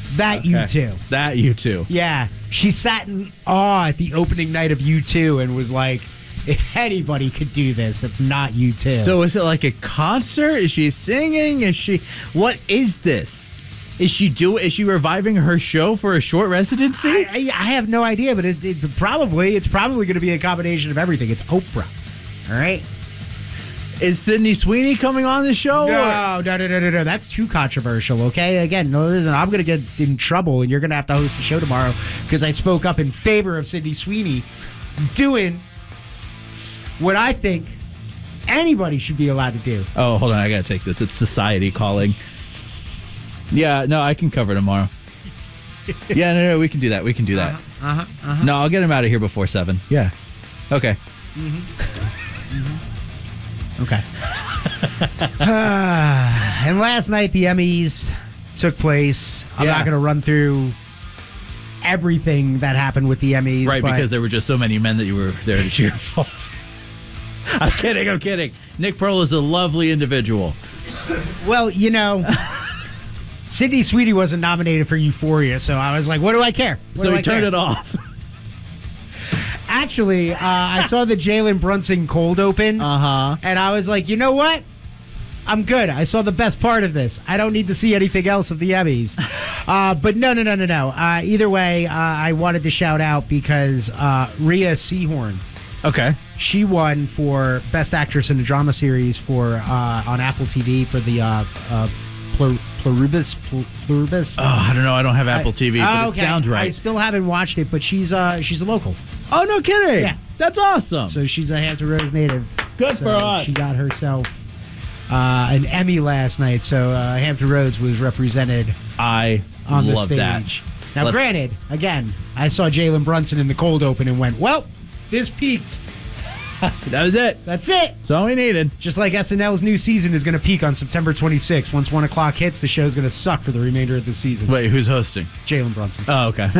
That Okay. U2. That U2. Yeah. She sat in awe at the opening night of U2 and was like, if anybody could do this, that's not U2. So is it like a concert? Is she singing? What is this? Is she reviving her show for a short residency? I have no idea, but it's probably going to be a combination of everything. It's Oprah. All right? Is Sydney Sweeney coming on the show? No. That's too controversial, okay? Again, no, listen, I'm going to get in trouble, and you're going to have to host the show tomorrow because I spoke up in favor of Sydney Sweeney doing what I think anybody should be allowed to do. Oh, hold on. I got to take this. It's society calling. Yeah, no, I can cover tomorrow. Yeah, no, we can do that. We can do that. No, I'll get him out of here before 7. Yeah. Okay. Okay. And last night, the Emmys took place. I'm not going to run through everything that happened with the Emmys. Right, because there were just so many men that you were there to cheer for. I'm kidding. Nick Pearl is a lovely individual. Well, Sydney Sweeney wasn't nominated for Euphoria, so I was like, what do I care? So he turned it off. Actually, I saw the Jalen Brunson cold open, and I was like, you know what? I'm good. I saw the best part of this. I don't need to see anything else of the Emmys. But no. Either way, I wanted to shout out because Rhea Seehorn. Okay. She won for Best Actress in a Drama Series for on Apple TV for the Pluribus. Oh, I don't know. I don't have Apple TV, but it sounds right. I still haven't watched it, but she's a local. Oh, no kidding. Yeah. That's awesome. So she's a Hampton Roads native. Good for us. She got herself an Emmy last night, so Hampton Roads was represented I on the love stage. that. Now, granted, again, I saw Jalen Brunson in the cold open and went, well, this peaked. That was it. That's it. That's all we needed. Just like SNL's new season is going to peak on September 26th. Once 1 o'clock hits, the show's going to suck for the remainder of the season. Wait, who's hosting? Jalen Brunson. Oh, okay.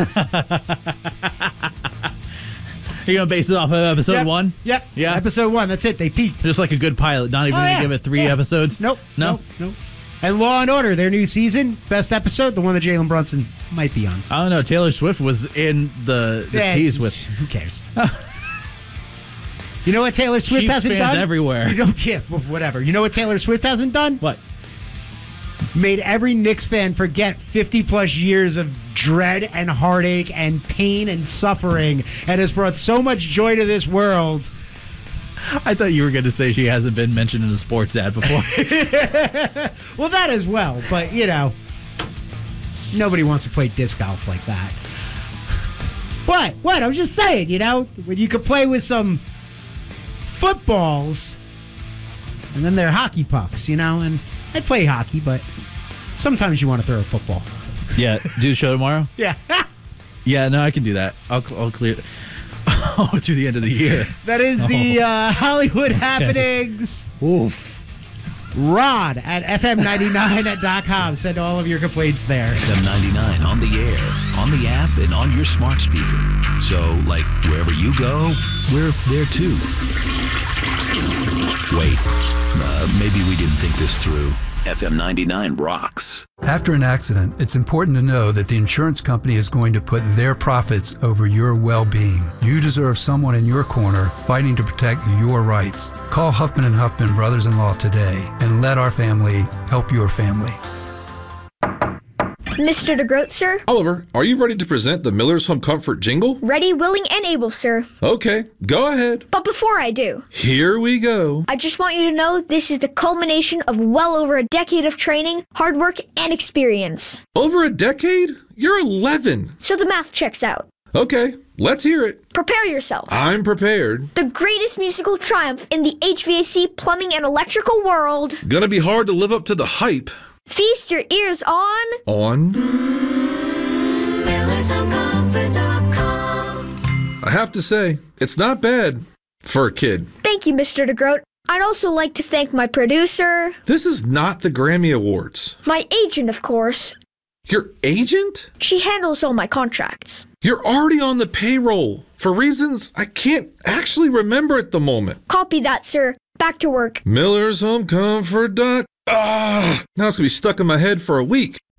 Are you going to base it off of episode 1? Yep. Yeah. Episode 1. That's it. They peaked. Just like a good pilot. Not even going to give it 3 episodes? Nope. No? Nope. And Law and Order, their new season, best episode, the one that Jalen Brunson might be on. I don't know. Taylor Swift was in the tease with... Who cares? You know what Taylor Swift Chiefs hasn't fans done? everywhere. You don't care. Whatever. You know what Taylor Swift hasn't done? What? Made every Knicks fan forget 50-plus years of dread and heartache and pain and suffering and has brought so much joy to this world. I thought you were going to say she hasn't been mentioned in a sports ad before. Well, that as well, but, nobody wants to play disc golf like that. But, what? I was just saying, when you could play with some footballs and then they're hockey pucks, and I play hockey, but sometimes you want to throw a football. Yeah. Do the show tomorrow? Yeah. Yeah, no, I can do that. I'll clear it. Through the end of the year. That is the Hollywood happenings. Oof. Rod at FM99.com. Send all of your complaints there. FM 99 on the air, on the app, and on your smart speaker. So, wherever you go, we're there too. Wait, maybe we didn't think this through. FM 99 rocks. After an accident, it's important to know that the insurance company is going to put their profits over your well-being. You deserve someone in your corner fighting to protect your rights. Call Huffman & Huffman Brothers-in-Law today and let our family help your family. Mr. DeGroat, sir? Oliver, are you ready to present the Miller's Home Comfort jingle? Ready, willing, and able, sir. Okay, go ahead. But before I do, here we go. I just want you to know this is the culmination of well over a decade of training, hard work, and experience. Over a decade? You're 11. So the math checks out. Okay, let's hear it. Prepare yourself. I'm prepared. The greatest musical triumph in the HVAC, plumbing, and electrical world. Gonna be hard to live up to the hype. Feast your ears on... I have to say, it's not bad for a kid. Thank you, Mr. DeGroat. I'd also like to thank my producer... This is not the Grammy Awards. My agent, of course. Your agent? She handles all my contracts. You're already on the payroll, for reasons I can't actually remember at the moment. Copy that, sir. Back to work. Miller's Home Comfort. Now it's going to be stuck in my head for a week.